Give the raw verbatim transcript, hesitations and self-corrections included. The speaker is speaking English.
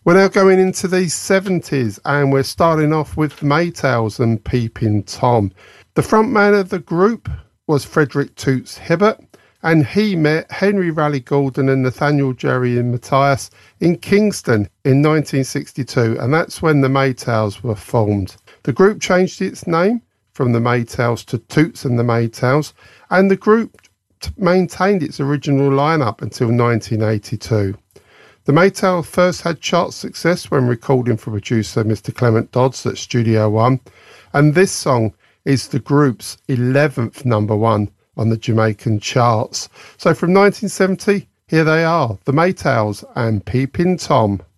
We're now going into the seventies, and we're starting off with the Maytals and Peeping Tom. The frontman of the group was Frederick Toots Hibbert, and he met Henry Raleigh Gordon and Nathaniel Jerry and Matthias in Kingston in nineteen sixty-two, and that's when the Maytals were formed. The group changed its name from the Maytals to Toots and the Maytals, and the group maintained its original lineup until nineteen eighty-two. The Maytals first had chart success when recording for producer Mister Clement Dodds at Studio One, and this song is the group's eleventh number one on the Jamaican charts. So from nineteen seventy, here they are, the Maytals and Peeping Tom.